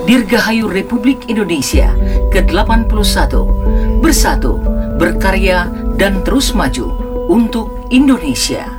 Dirgahayu Republik Indonesia ke-81, bersatu, berkarya, dan terus maju untuk Indonesia.